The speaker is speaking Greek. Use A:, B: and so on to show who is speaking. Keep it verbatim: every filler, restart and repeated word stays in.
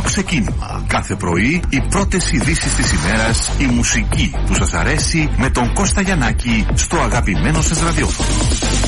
A: ξεκίνημα. Κάθε πρωί οι πρώτες ειδήσεις της ημέρας, η μουσική που σας αρέσει με τον Κώστα Γιαννάκη στο αγαπημένο σας ραδιόφωνο.